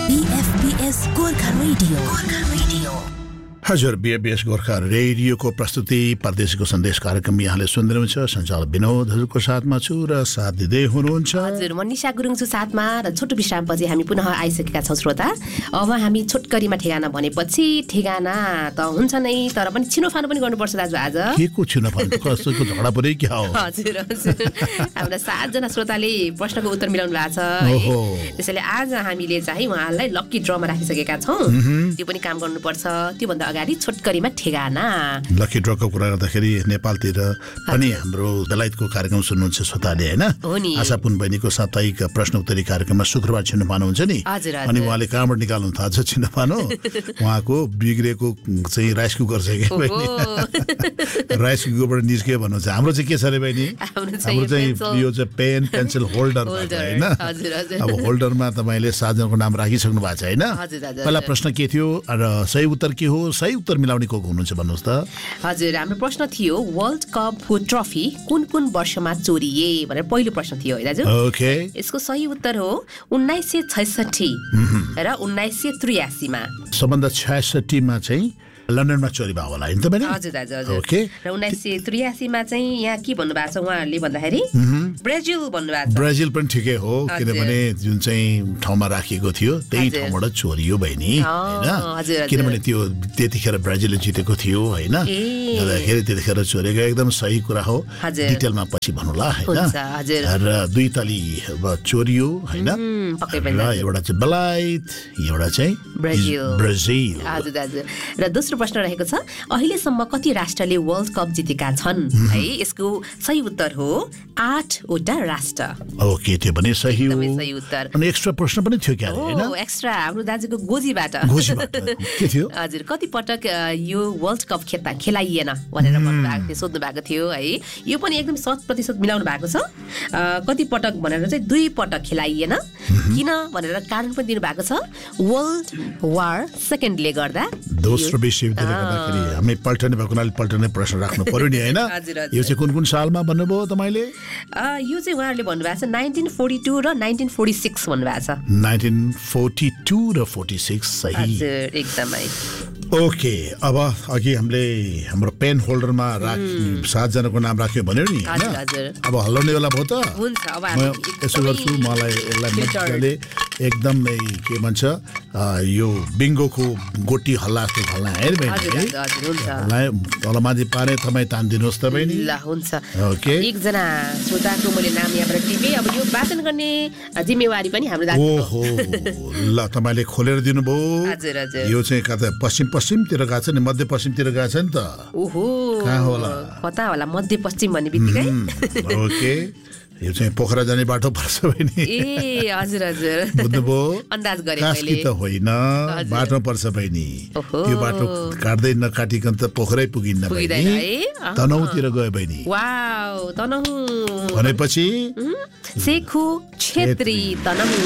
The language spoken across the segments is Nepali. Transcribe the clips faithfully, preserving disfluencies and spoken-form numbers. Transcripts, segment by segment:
बीएफबीएस गोर्खा रेडियो गोर्खा रेडियो हजुर बीएफबीएस गोर्खा रेडियोको प्रस्तुति परदेशीको सन्देश कार्यक्रम यहाँले सुन्दै हुनुहुन्छ। सञ्चालक विनोद हजुरको साथमा छु र साथ दिँदै हुनुहुन्छ। हजुर म निशा गुरुङ छु साथमा र छोटो विश्रामपछि हामी पुनः आइसकेका छौँ श्रोता। अब हामी छोटकरीमा ठेगाना भनेपछि ठेगाना त हुन्छ नै, तर पनि छिनोफानो पनि गर्नुपर्छ दाजु आज। के को छिनोफानो कसैको झगडा परे क्या हो? हजुर हजुर हाम्रा सातजना श्रोताले प्रश्नको उत्तर मिलाउनु भएको छ। त्यसैले आज हामीले चाहिँ उहाँलाई लक्की ड्रमा राखिसकेका छौँ। त्यो पनि काम गर्नुपर्छ। त्योभन्दा अगाडि छोटकरीमा ठेगाना। लकी ड्रको कुरा गर्दाखेरि नेपालतिर पनि हाम्रो बेलायतको कार्यक्रम सुन्नुहुन्छ श्रोताले हैन? आशा पुन बहिनीको साप्ताहिक प्रश्न उत्तरी कार्यक्रममा शुक्रबार छिनोफानो हुन्छ नि, अनि उहाँले कहाँबाट निकाल्नु थाहा छ छिनोफानो? उहाँको बिग्रेको चाहिँ राइस कुकर छ क्या बहिनी, राइस कुकरबाट निस्क्यो भन्नु चाहिँ। हाम्रो चाहिँ के छ रे बहिनी? हाम्रो चाहिँ यो चाहिँ पेन पेन्सिल होल्डर हैन? अब होल्डरमा तपाईँले सातजनाको नाम राखिसक्नु भएको छ हैन? पहिला प्रश्न के थियो र सही उत्तर के हो? सही उत्तर मिलाउने को हुनुहुन्छ भन्नुहोस् त। हजुर हाम्रो प्रश्न थियो वर्ल्ड कपको ट्रफी कुन कुन वर्षमा चोरिए भनेर पहिलो प्रश्न थियो है दाजु। ओके, यसको सही उत्तर हो उन्नाइस सय छैसठी र उन्नाइस सय त्रियासीमा। सबभन्दा छयासठीमा चाहिँ लन्डनमा चोरी भयो होला नि त बहिनी? हजुर दाजु हजुर। ओके, र उन्नाइस सय त्रियासीमा चाहिँ यहाँ के भन्नुभएको छ उहाँहरूले भन्दाखेरि ब्राजिल भन्नुभएको छ। ब्राजिल पनि ठिकै हो, किनभने जुन चाहिँ ठाउँमा राखिएको थियो त्यही ठाउँबाट चोरियो बहिनी हैन? किनभने त्यो त्यतिखेर ब्राजिलले जितेको थियो हैन? गर्दाखेरि त्यतिखेर चोरेको एकदम सही कुरा हो। डिटेलमा पछि भन्नुला हैन? र दुई तली चोरियो हैन? र एउटा चाहिँ बेलायत, एउटा चाहिँ ब्राजिल। ब्राजिल। हजुर दाजु। र दोस्रो प्रश्न रहेको छ अहिलेसम्म कति राष्ट्रले वर्ल्ड कप जितेका छन् है? यसको सही उत्तर हो आठवटा राष्ट्र। ओके, त्यो पनि सही हो। सही उत्तर। अनि एक्स्ट्रा प्रश्न पनि थियो क्या हैन? ओ एक्स्ट्रा हाम्रो दाजुको गोजीबाट। गोजीबाट के थियो? हजुर कति पटक यो वर्ल्ड कप खेल्दा खेलाइएन भनेर भन्नुभएको थियो, सोध्नु भएको थियो है। यो पनि एकदम शत प्रतिशत मिलाउनु भएको छ। कति पटक भनेर चाहिँ दुई पटक खेलाइएन। किन भनेर कारण पनि दिनु भएको छ। वर्ल्ड वार सेकेन्डले गर्दा, दोस्रो विश्वयुद्धले गर्दाखेरि हामी पल्टने भएको हुनाले पल्टने प्रश्न राख्नु पर्यो नि हैन? यो चाहिँ कुन कुन सालमा भन्नुभयो तपाईले? यो चाहिँ उहाँहरूले भन्नुभएको छ नाइन्टिन फोर्टी टू र नाइन्टिन फोर्टी सिक्स भन्नुभएको छ। नाइन्टिन फोर्टी टू र फोर्टी सिक्स सही। हजुर एकदमै। ओके, अब अघि हामीले हाम्रो पेन होल्डरमा राख सातजनाको नाम राख्यो भन्यो नि हैन? अब हल्लाउने बेला भयो त? हुन्छ, अब म यसो गर्छु, मलाई यसलाई मजाले एकदमै के भन्छ यो बिङ्गोको गोटी हल्ला जस्तो हल्ला हेर बहिनी, तलमाथि पारे तपाईँ तानिदिनुहोस् त बहिनी। ल हुन्छ। ओके, एकजना श्रोताको मैले नाम यहाँबाट टिपेँ। अब यो वाचन गर्ने जिम्मेवारी पनि हाम्रो दाजु। ओहो, ल तपाईँले खोलेर दिनुभयो। हजुर हजुर। यो चाहिँ कता पश्चिम पश्चिमतिर गएको छ नि, मध्य पश्चिमतिर गएको छ नि त? ओहो, कहाँ होला? कता होला? मध्य पश्चिम भन्ने बित्तिकै ओके, यो चाहिँ पोखरा जाने बाटो पर्छ बहिनी। ए हजुर हजुर, बुझ्नुभयो? अन्दाज गरे मैले। त होइन, बाटो पर्छ बहिनी। त्यो बाटो काट्दै नकाटिकन त पोखरै पुगिन्न बहिनी, तनहुँतिर गयो बहिनी। वाउ, तनहुँ भनेपछि शेखु छेत्री तनहुँ।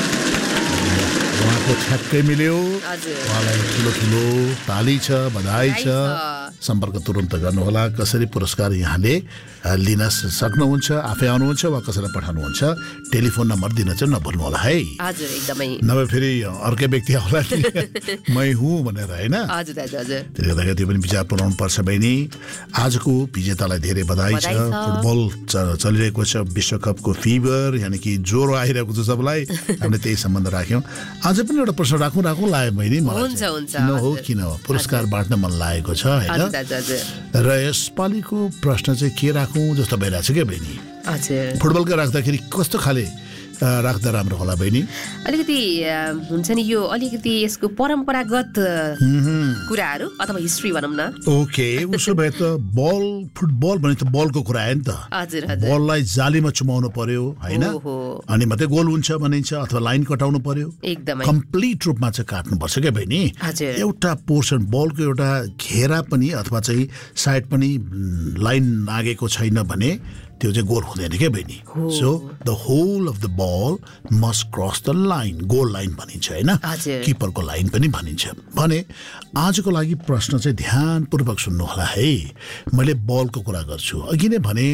उहाँको ठ्याक्कै मिल्यो। उहाँलाई ठुलो ठुलो ताली छ, बधाई छ। सम्पर्क तुरन्त गर्नुहोला। कसरी पुरस्कार यहाँले लिन सक्नुहुन्छ, आफै आउनुहुन्छ वा कसैलाई पठाउनुहुन्छ, टेलिफोन नम्बर दिन चाहिँ नभुल्नु होला है। हजुर एकदमै। नभए फेरि अर्कै व्यक्ति आउला मै हुँ भनेर हैन? हजुर हजुर। त्यसले गर्दाखेरि त्यो पनि विचार पुर्याउनु पर्छ बहिनी। आजको विजेतालाई धेरै बधाई छ। फुटबल चलिरहेको छ, विश्वकपको फिभर यानि कि ज्वरो आइरहेको छ सबलाई। हामीले त्यही सम्बन्ध राख्यौँ। आज पनि एउटा प्रश्न राखौँ राखौँ लाग्यो बहिनी मलाई। हुन्छ हुन्छ। किन हो किन हो पुरस्कार बाँड्न मन लागेको छ हैन? र यसपालिको प्रश्न चाहिँ के राखौँ जस्तो भइरहेको छ क्या बहिनी? हजुर, फुटबलको राख्दाखेरि कस्तो खाले राख्दा राम्रो होला बहिनी? अलिकति हुन्छ नि यो अलिकति यसको परम्परागत कुराहरू अथवा हिस्ट्री भनौँ न। ओके, उसो भए त बल फुटबल भने त बलको कुरा आयो नि त। हजुर हजुर। बललाई जालीमा चुमाउनु पर्यो हैन? अनि मात्रै गोल हुन्छ भनिन्छ, अथवा लाइन कटाउनु पर्यो। एकदमै कम्प्लिट रूपमा चाहिँ काट्नुपर्छ क्या बहिनी। एउटा पोर्सन बलको एउटा घेरा पनि अथवा चाहिँ साइड पनि लाइन लागेको छैन भने त्यो चाहिँ गोल हुँदैन के बहिनी so the whole of the ball must cross the line goal line भनिन्छ होइन किपरको लाइन पनि भनिन्छ भने आजको लागि प्रश्न चाहिँ ध्यानपूर्वक सुन्नु होला है मैले बलको कुरा गर्छु अघि नै भने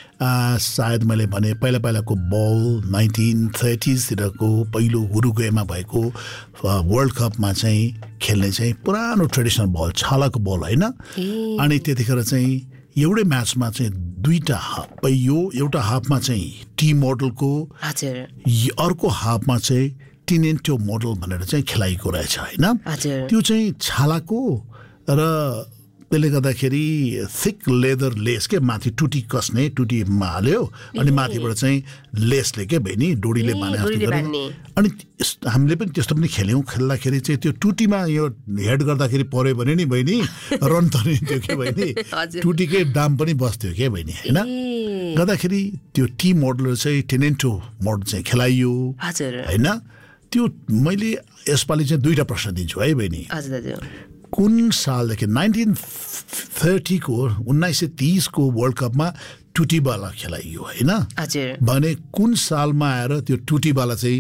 सायद मैले भने पहिला पहिलाको बल नाइन्टिन थर्टिजतिरको पहिलो उरुग्वेमा भएको वर्ल्ड कपमा चाहिँ खेल्ने चाहिँ पुरानो ट्रेडिसनल बल छालाको बल होइन अनि त्यतिखेर चाहिँ एउटै म्याचमा चाहिँ दुईटा हाफ यो एउटा हाफमा चाहिँ टी मोडलको अर्को हाफमा चाहिँ टिनेन्टो मोडल भनेर चाहिँ खेलाइएको रहेछ होइन त्यो चाहिँ छालाको र त्यसले गर्दाखेरि थिक लेदर लेस के माथि टुटी कसने टुटीमा हाल्यो अनि माथिबाट चाहिँ लेसले के बहिनी डोरीले बाने अनि हामीले पनि त्यस्तो पनि खेल्यौँ खेल्दाखेरि चाहिँ त्यो टुटीमा यो हेड गर्दाखेरि पऱ्यो भने नि बहिनी रन तरिन्थ्यो के बहिनी टुटीकै दाम पनि बस्थ्यो के बहिनी होइन गर्दाखेरि त्यो टी मोडल चाहिँ टेनेन्टो मोडल चाहिँ खेलाइयो होइन त्यो मैले यसपालि चाहिँ दुईवटा प्रश्न दिन्छु है बहिनी कुन सालदेखि नाइन्टिन थर्टीको उन्नाइस सय तिसको वर्ल्ड कपमा टुटीवाला खेलाइयो होइन भने कुन सालमा आएर त्यो टुटीवाला चाहिँ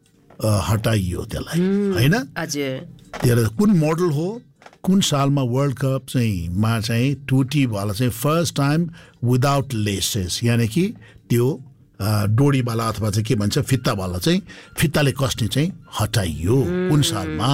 हटाइयो त्यसलाई होइन त्यसलाई कुन मोडल हो कुन सालमा वर्ल्ड कप चाहिँ मा चाहिँ टुटीवाला चाहिँ फर्स्ट टाइम विदाउट लेसेस यानि कि त्यो डोरीवाला अथवा चाहिँ के भन्छ फित्तावाला चाहिँ फित्ताले कस्ने चाहिँ हटाइयो कुन सालमा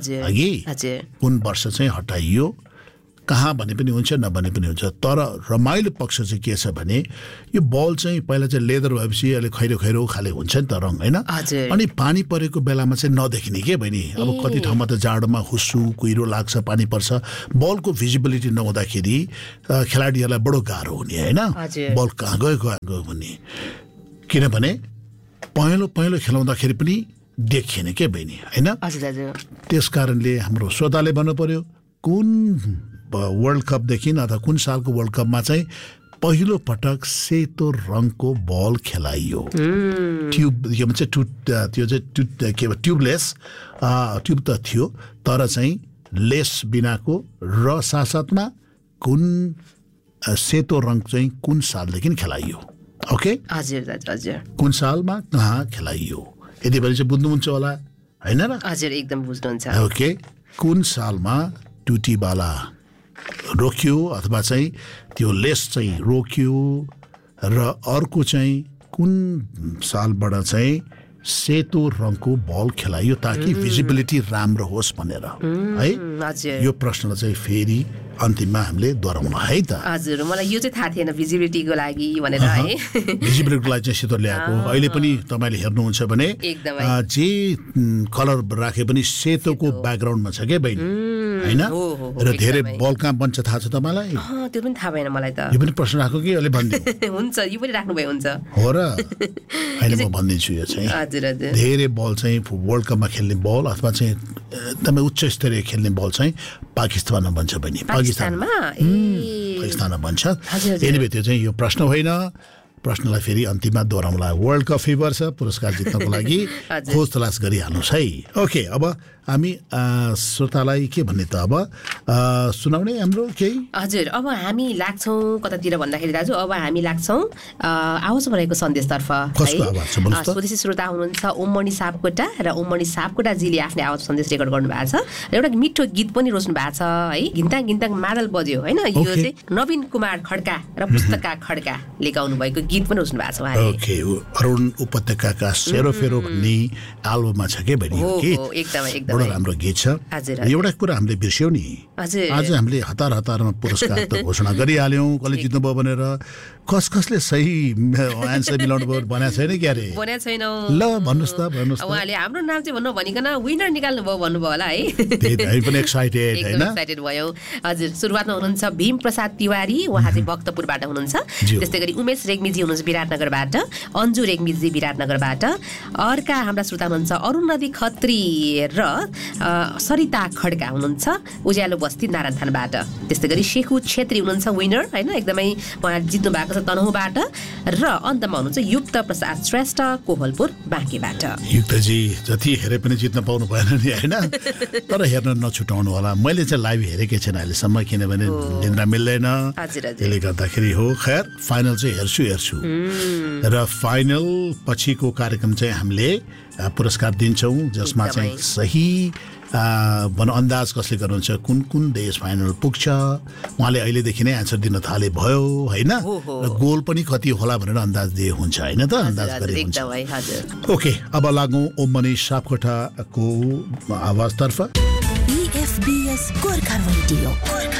अघि कुन वर्ष चाहिँ हटाइयो कहाँ भने पनि हुन्छ नभने पनि हुन्छ तर रमाइलो पक्ष चाहिँ के छ भने यो बल चाहिँ पहिला चाहिँ लेदर भएपछि अहिले खैरो खैरो खाले हुन्छ नि त रङ होइन अनि पानी परेको बेलामा चाहिँ नदेखिने के बहिनी अब कति ठाउँमा त जाडोमा हुस्सु कुहिरो लाग्छ पानी पर्छ बलको भिजिबिलिटी नहुँदाखेरि खेलाडीहरूलाई बडो गाह्रो हुने होइन बल कहाँ गयो कहाँ गयो भन्ने किनभने पहेँलो पहेँलो खेलाउँदाखेरि पनि देखिने के बहिनी होइन त्यस कारणले हाम्रो श्रोताले भन्नु पर्यो कुन वर्ल्ड कपदेखि अथवा कुन सालको वर्ल्ड कपमा चाहिँ पहिलो पटक सेतो रङको बल खेलाइयो ट्युब के भन्छ टु त्यो चाहिँ टु के ट्युबलेस ट्युब त थियो तर चाहिँ लेस बिनाको र साथसाथमा कुन सेतो रङ चाहिँ कुन सालदेखि खेलाइयो ओके हजुर हजुर कुन सालमा कहाँ खेलाइयो यति बेला चाहिँ बुझ्नुहुन्छ होला होइन र हजुर एकदम बुझ्नुहुन्छ ओके कुन सालमा टुटीवाला रोक्यो अथवा चाहिँ त्यो लेस चाहिँ रोक्यो र अर्को चाहिँ कुन सालबाट चाहिँ सेतो रङको बल खेलाइयो ताकि भिजिबिलिटी राम्रो होस् भनेर है यो प्रश्नलाई चाहिँ फेरि अन्तिममा हामीले दोहोऱ्याउन है त हजुर मलाई यो चाहिँ थाहा थिएन भिजिबिलिटीको लागि भनेर है भिजिबिलिटीको लागि चाहिँ सेतो ल्याएको अहिले पनि तपाईँले हेर्नुहुन्छ भने जे कलर राखे पनि सेतोको ब्याकग्राउन्डमा छ क्या बहिनी होइन र धेरै बल कहाँ बन्छ थाहा छ तपाईँलाई त्यो पनि थाहा भएन मलाई त यो पनि प्रश्न राख्नु कि अहिले भनिदिनु हुन्छ यो पनि राख्नु भयो हुन्छ हो र अहिले म भनिदिन्छु यो चाहिँ धेरै बल चाहिँ वर्ल्ड कपमा खेल्ने बल अथवा चाहिँ एकदमै उच्च स्तरीय खेल्ने बल चाहिँ पाकिस्तानमा भन्छ बहिनी पाकिस्तानमा पाकिस्तानमा भन्छ एनिवे त्यो चाहिँ यो प्रश्न होइन प्रश्नलाई फेरि अन्तिममा दोहोऱ्याउँला वर्ल्ड कप फेभर छ पुरस्कार जित्नको लागि खोज तलास गरिहाल्नुहोस् है ओके अब हामी श्रोतालाई के भन्ने त अब सुनाउने हाम्रो केही हजुर अब हामी लाग्छौँ कतातिर भन्दाखेरि दाजु अब हामी लाग्छौँ आवाज भनेको सन्देशतर्फ स्वदेशी श्रोता हुनुहुन्छ ओममणि सापकोटा र ओममणि सापकोटाजीले आफ्नो आवाज सन्देश रेकर्ड गर्नु भएको छ र एउटा मिठो गीत पनि रोज्नु भएको छ है घिन्ताङ घिन्ताङ मादल बज्यो होइन यो चाहिँ नवीन कुमार खड्का र पुस्तका खड्काले गाउनु भएको गीत पनि रोज्नु भएको छ उहाँले ओके अरुण उपत्यकाका सेरोफेरो भन्ने एल्बममा छ के भन्ने गीत एकदमै एकदमै बडो राम्रो गीत छ एउटा कुरा हामीले बिर्स्यौँ नि आज हामीले हतार हतारमा पुरस्कार त घोषणा गरिहाल्यौँ कसले जित्नुभयो भनेर कस कसले सही एन्सर मिलाउनु भयो भनेको छैन क्या अरे भनेको छैन ल भन्नुहोस् त भन्नुहोस् उहाँले हाम्रो नाम चाहिँ भन्नु भनिकन विनर निकाल्नु भयो भन्नुभयो होला है हामी पनि एक्साइटेड हैन एक्साइटेड भयो हजुर सुरुवातमा हुनुहुन्छ भीम प्रसाद तिवारी उहाँ चाहिँ भक्तपुरबाट हुनुहुन्छ त्यस्तै गरी उमेश रेग्मीजी हुनुहुन्छ विराटनगरबाट अन्जु रेग्मीजी विराटनगरबाट अर्का हाम्रा श्रोता हुनुहुन्छ अरुण नदी खत्री र सरिता खड्का हुनुहुन्छ उज्यालो बस्ती नारायणथानबाट त्यस्तै गरी शेखु छेत्री हुनुहुन्छ विनर हैन एकदमै उहाँ जित्नु भएको छ तनहुबाट र अन्तमा हुनुहुन्छ युक्त प्रसाद श्रेष्ठ कोहलपुर बाँकीबाट युक्तजी जति हेरे पनि जित्न पाउनु भएन नि हैन तर हेर्न नछुटाउनु होला मैले चाहिँ लाइभ हेरेकै छैन अहिलेसम्म किनभने निन्द्रा मिल्दैन त्यसले गर्दाखेरि हो खैर फाइनल चाहिँ हेर्छु हेर्छु छु र फाइनल पछिको कार्यक्रम चाहिँ हामीले पुरस्कार दिन्छौँ जसमा चाहिँ सही भनौँ अन्दाज कसले गर्नुहुन्छ कुन कुन देश फाइनल पुग्छ उहाँले अहिलेदेखि नै एन्सर दिन थाले भयो होइन र गोल पनि कति होला भनेर अन्दाज दिए हुन्छ होइन त अन्दाज गरे हुन्छ ओके अब लागौँ ओम मनिष सापकोटाको आवाजतर्फ बीएफबीएस गोर्खा रेडियो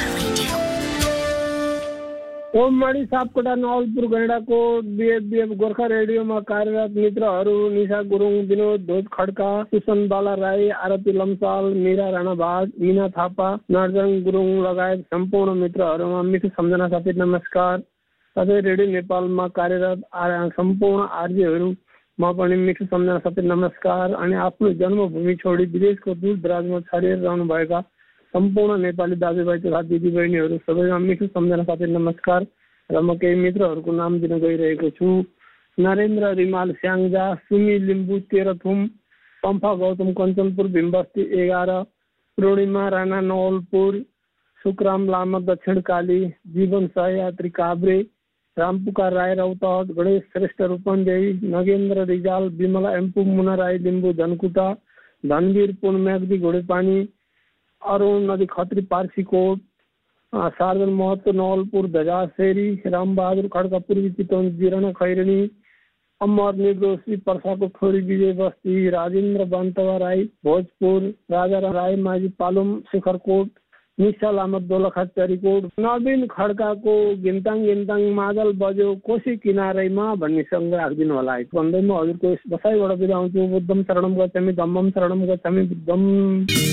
ओम मणि सापकोटा नवलपुर गैंडाको बीएफबीएफ गोर्खा रेडियोमा कार्यरत मित्रहरू निशा गुरुङ विनोद ध्वज खड्का सुसन बाला राई आरती लम्साल मीरा राणा भाग मीना थापा नर्जन गुरुङ लगायत सम्पूर्ण मित्रहरूमा मिठो सम्झना साथै नमस्कार साथै रेडियो नेपालमा कार्यरत सम्पूर्ण आरजेहरूमा पनि मिठो सम्झना साथै नमस्कार अनि आफ्नो जन्मभूमि छोडी विदेशको दूर दराजमा छरिएर रहनुभएका सम्पूर्ण नेपाली दाजुभाइ तथा दिदीबहिनीहरू सबैमा मिठो सम्झना साथै नमस्कार र म केही मित्रहरूको नाम दिन गइरहेको छु नरेन्द्र रिमाल स्याङ्जा सुमी लिम्बू तेह्रथुम पम्फा गौतम कञ्चनपुर भीमबस्ती एघार पूर्णिमा राणा नवलपुर सुकराम लामा दक्षिण काली जीवन सहयात्री काभ्रे रामपुकार राई रौतहट गणेश श्रेष्ठ रूपन्देही नगेन्द्र रिजाल विमला एम्पु मुना राई लिम्बू धनकुटा धनवीर पुन म्याग्दी घोडेपानी अरुण नदी खत्री पार्सीकोट सार्जन महतो नवलपुर धजासेरी रामबहादुर खड्का पूर्वी चितवन जिराना खैरनी अमर निर्दोषी पर्साको छोरी विजय बस्ती राजेन्द्र बन्तवा राई भोजपुर राजा राई माझी पालुम शेखरकोट निशा लामा दोलखा चरीकोट नवीन खड्काको गिन्ताङ गिन्ताङ मादल बज्यो कोशी किनारैमा भन्ने सँग राखिदिनु होला भन्दै म हजुरको बसाइबाट बिदा हुन्छु बुद्धम शरणम गच्छामि धम्मम शरणम गच्छामि बुद्धम